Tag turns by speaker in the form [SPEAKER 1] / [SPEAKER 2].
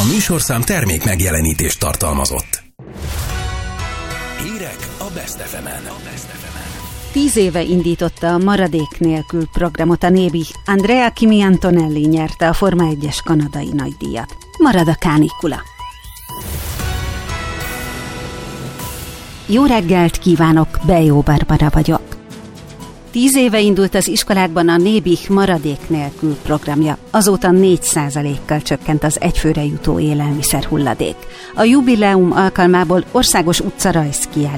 [SPEAKER 1] A műsorszám termék megjelenítést tartalmazott. Hírek a Best FM-en.
[SPEAKER 2] 10 éve indította a Maradék nélkül programot a Nébi. Andrea Kimi Antonelli nyerte a Forma 1-es kanadai nagydíjat. Marad a kánikula. Jó reggelt kívánok, Bejó Barbara vagyok. 10 éve indult az iskolákban a Nébi Maradék nélkül programja. Azóta 4%-kal csökkent az egyfőre jutó élelmiszer hulladék. A jubileum alkalmából országos utcarajz kiállítás